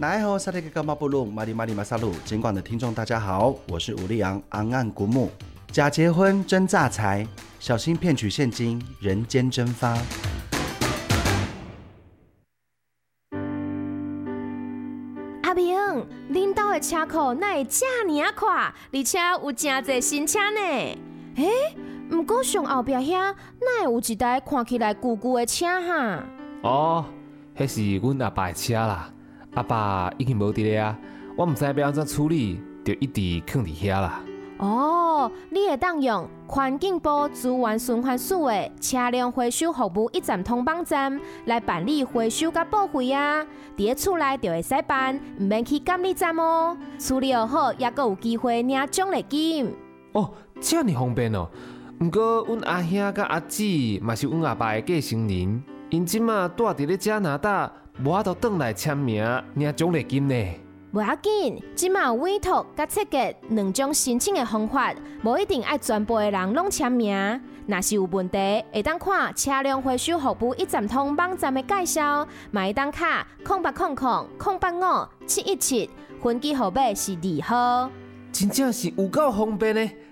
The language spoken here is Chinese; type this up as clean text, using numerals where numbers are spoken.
奈何萨利格干嘛布鲁马里马里马萨鲁，尽管的听众大家好，我是吴立昂昂岸古木。假结婚真诈财，小心骗取现金，人间蒸发。 阿明，恁兜的车库哪会这么快，而且有真侪新车呢？不过上后壁遐哪会有一台看起来旧旧的车哈？ 哦，迄是阮阿爸的车啦。阿爸已经无伫咧啊，我毋知要安怎处理，就一直放伫遐啦。 哦，你会当用环境部资源循环署的车辆回收服务一站通帮站来办理回收甲报废啊！伫咧厝内就会使办，毋免去监理站哦。处理好，也阁有机会领奖励金。 哦，这尔方便哦。毋过阮阿兄甲阿姊嘛是阮阿爸的继承人，因即马住伫咧加拿大。无法度转来签名领奖励金呢？ 无要紧，即马有委托甲设计两种申请的方法，无一定爱全部的人拢签名。若是有问题，会当看车辆回收服务一站通网站的介绍，嘛会当卡0800-085-717，分机号码是2号。 真正是有够方便的，